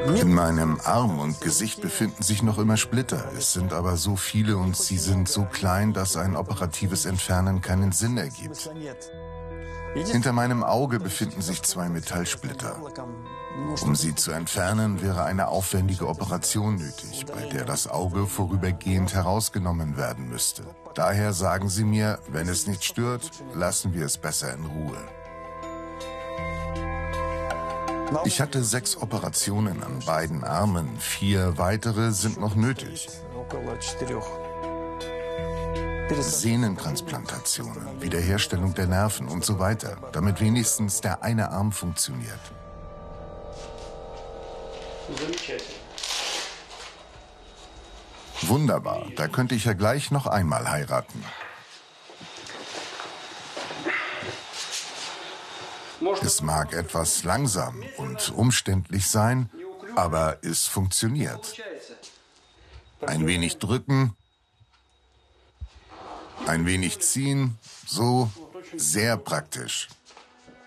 In meinem Arm und Gesicht befinden sich noch immer Splitter. Es sind aber so viele und sie sind so klein, dass ein operatives Entfernen keinen Sinn ergibt. Hinter meinem Auge befinden sich 2 Metallsplitter. Um sie zu entfernen, wäre eine aufwendige Operation nötig, bei der das Auge vorübergehend herausgenommen werden müsste. Daher sagen sie mir, wenn es nicht stört, lassen wir es besser in Ruhe. Ich hatte 6 Operationen an beiden Armen, 4 weitere sind noch nötig. Sehnentransplantationen, Wiederherstellung der Nerven und so weiter, damit wenigstens der eine Arm funktioniert. Wunderbar, da könnte ich ja gleich noch einmal heiraten. Es mag etwas langsam und umständlich sein, aber es funktioniert. Ein wenig drücken, ein wenig ziehen, so sehr praktisch.